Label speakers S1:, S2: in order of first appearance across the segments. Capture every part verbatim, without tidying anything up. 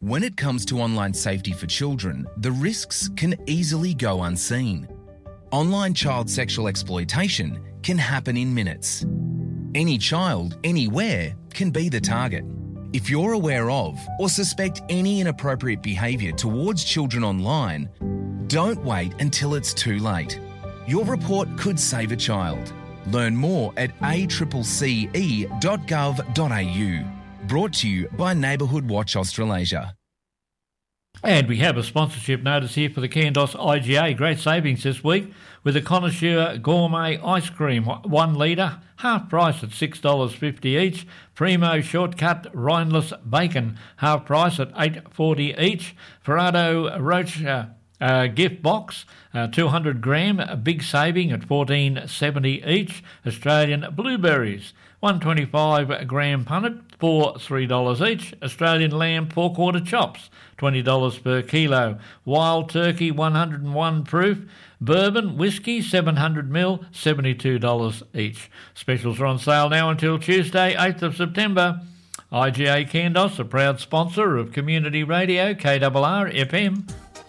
S1: When it comes to online safety for children, the risks can easily go unseen. Online child sexual exploitation can happen in minutes. Any child, anywhere, can be the target. If you're aware of or suspect any inappropriate behaviour towards children online, don't wait until it's too late. Your report could save a child. Learn more at a c c c e dot gov dot a u. Brought to you by Neighbourhood Watch Australasia.
S2: And we have a sponsorship notice here for the Kandos I G A. Great savings this week with the Connoisseur Gourmet Ice Cream, one litre, half price at six dollars fifty each. Primo Shortcut Rineless Bacon, half price at eight dollars forty each. Ferrado Roche uh, uh, gift box, uh, two hundred gram, a big saving at fourteen dollars seventy each. Australian blueberries, one hundred twenty-five gram punnet for three dollars each. Australian lamb four-quarter chops, twenty dollars per kilo. Wild turkey, one hundred one proof. Bourbon whiskey, seven hundred mil, seventy-two dollars each. Specials are on sale now until Tuesday, eighth of September. I G A Kandos, a proud sponsor of Community Radio, K R R F M.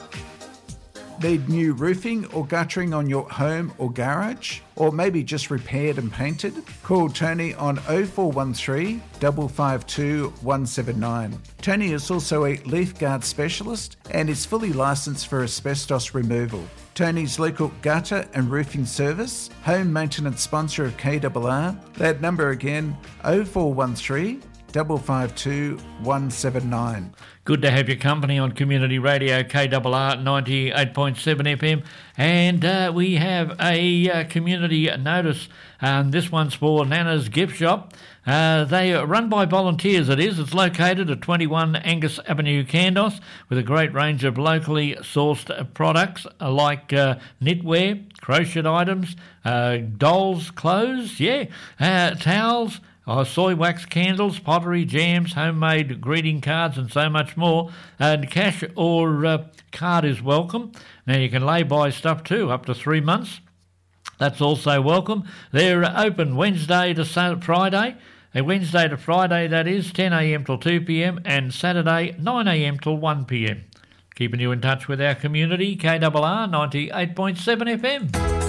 S3: Need new roofing or guttering on your home or garage? Or maybe just repaired and painted? Call Tony on oh four one three, five five two, one seven nine. Tony is also a leaf guard specialist and is fully licensed for asbestos removal. Tony's local gutter and roofing service, home maintenance sponsor of K R R. That number again, oh four one three, five five two, one seven nine.
S2: Good to have your company on Community Radio K R R ninety-eight point seven F M. And uh, we have a uh, community notice. Um, this one's for Nana's Gift Shop. Uh, they are run by volunteers, it is. It's located at twenty-one Angus Avenue, Kandos, with a great range of locally sourced products uh, like uh, knitwear, crochet items, uh, dolls' clothes, yeah, uh, towels, Oh, soy wax candles, pottery, jams, homemade greeting cards and so much more. And cash or uh, card is welcome. Now you can lay by stuff too, up to three months. That's also welcome. They're open Wednesday to Friday. A Wednesday to Friday, that is, ten a m till two p m and Saturday, nine a m till one p m. Keeping you in touch with our community, K R R ninety-eight point seven F M.